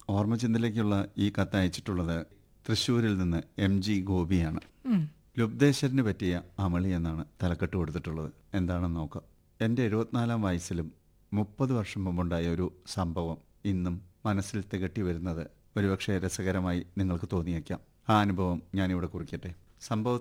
ഓർമ്മചിന്തയിലേക്കുള്ള ഈ കത്ത് അയച്ചിട്ടുള്ളത് തൃശ്ശൂരിൽ നിന്ന് MG ഗോപിയാണ്. ഉം. ലുബ്ധേശ്വരന് പറ്റിയ അമളി എന്നാണ് തലക്കെട്ട് കൊടുത്തിട്ടുള്ളത്. എന്താണെന്ന് നോക്കാം. എൻ്റെ 74-ാം വയസ്സിലും 30 വർഷം മുമ്പുണ്ടായ ഒരു സംഭവം ഇന്നും മനസ്സിൽ തികട്ടി വരുന്നത് ഒരുപക്ഷെ രസകരമായി നിങ്ങൾക്ക് തോന്നിയേക്കാം. ആ അനുഭവം ഞാനിവിടെ കുറിക്കട്ടെ. സംഭവം